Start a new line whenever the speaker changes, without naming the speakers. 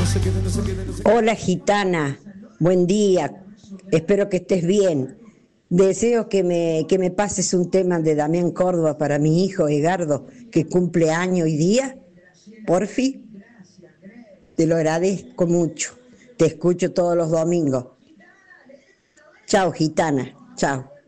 Hola gitana, buen día, espero que estés bien. Deseo que me pases un tema de Damián Córdoba para mi hijo Egardo, que cumple año y día. Porfi, te lo agradezco mucho. Te escucho todos los domingos. Chao, gitana, chao.